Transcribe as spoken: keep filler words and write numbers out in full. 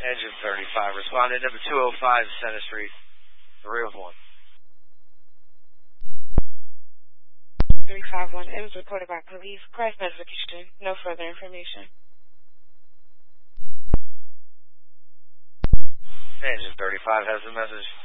Engine thirty-five, responded number two oh five, Center Street, three oh one. three five one, it was reported by police. Crash notification, no further information. Engine thirty-five has the message.